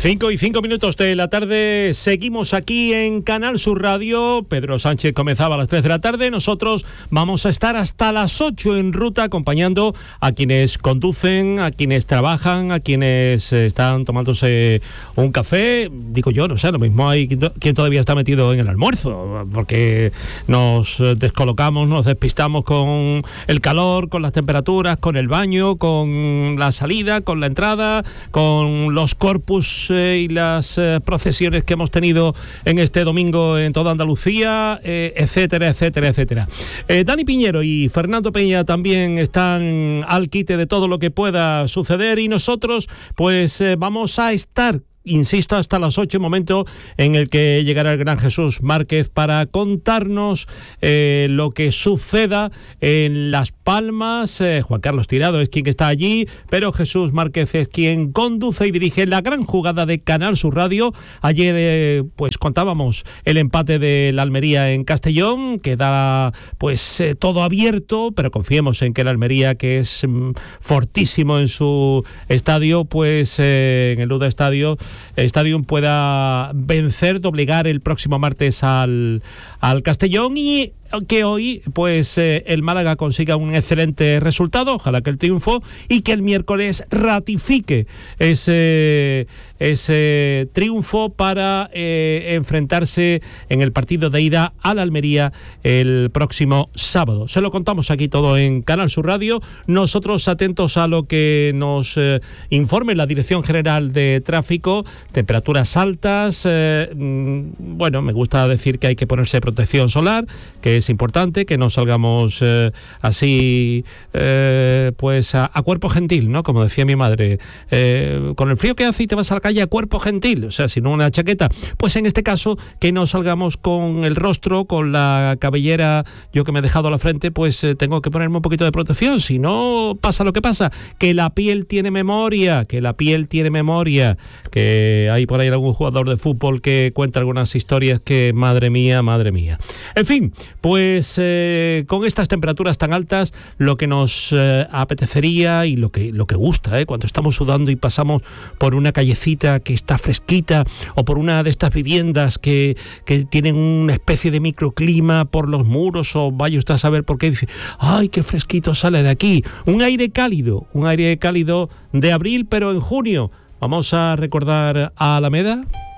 5:05 de la tarde, seguimos aquí en Canal Sur Radio. Pedro Sánchez comenzaba a las 3 de la tarde. Nosotros vamos a estar hasta las 8 en ruta, acompañando a quienes conducen, a quienes trabajan, a quienes están tomándose un café. Digo yo, no sé, lo mismo hay quien todavía está metido en el almuerzo, porque nos descolocamos, nos despistamos con el calor, con las temperaturas, con el baño, con la salida, con la entrada, con los corpus y las procesiones que hemos tenido en este domingo en toda Andalucía, etcétera, etcétera, etcétera. Dani Piñero y Fernando Peña también están al quite de todo lo que pueda suceder, y nosotros pues vamos a estar, insisto, hasta las 8, momento en el que llegará el gran Jesús Márquez para contarnos lo que suceda en Las Palmas. Juan Carlos Tirado es quien está allí, pero Jesús Márquez es quien conduce y dirige la gran jugada de Canal Sur Radio. Ayer pues contábamos el empate de la Almería en Castellón, queda pues todo abierto, pero confiemos en que la Almería, que es fortísimo en su estadio, pues en el Luda Stadium pueda vencer, doblegar el próximo martes al Castellón, y que hoy pues el Málaga consiga un excelente resultado, ojalá que el triunfo, y que el miércoles ratifique ese triunfo para enfrentarse en el partido de ida a la Almería el próximo sábado. Se lo contamos aquí todo en Canal Sur Radio, nosotros atentos a lo que nos informe la Dirección General de Tráfico. Temperaturas altas, bueno, me gusta decir que hay que ponerse protección solar, que es importante, que no salgamos así pues a cuerpo gentil, ¿no? Como decía mi madre, con el frío que hace y te vas a la calle a cuerpo gentil, o sea, sin una chaqueta. Pues en este caso, que no salgamos con el rostro, con la cabellera, yo que me he dejado la frente, pues tengo que ponerme un poquito de protección, si no pasa lo que pasa, que la piel tiene memoria, que hay por ahí algún jugador de fútbol que cuenta algunas historias que, madre mía. En fin, pues con estas temperaturas tan altas, lo que nos apetecería y lo que gusta, cuando estamos sudando y pasamos por una callecita que está fresquita, o por una de estas viviendas que tienen una especie de microclima por los muros, o vaya usted a saber por qué, dice, ¡ay, qué fresquito sale de aquí! Un aire cálido de abril, pero en junio. Vamos a recordar a Alameda.